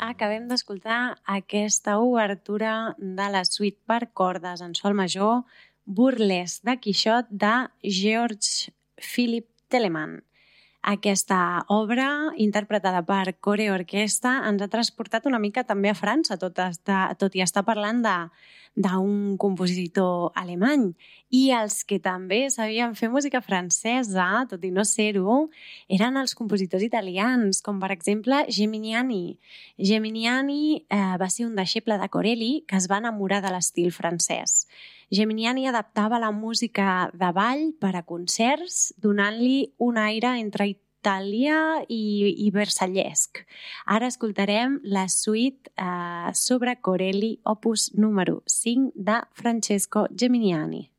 acabem d'escoltar aquesta obertura de la suite per cordes en sol major Burlesque de Quixot de Georg Philipp Telemann. Aquesta obra, interpretada per Core Orquestra, ens ha transportat una mica també a França, tot i estar parlant d'un compositor alemany. I els que també sabien fer música francesa, tot i no ser-ho, eren els compositors italians, com per exemple Geminiani. Geminiani va ser un deixeble de Corelli que es va enamorar de l'estil francès. Geminiani adaptava la música de ball per a concerts, donant-li un aire entre italià i versallesc. Ara escoltarem la suite sobre Corelli, opus número 5 de Francesco Geminiani.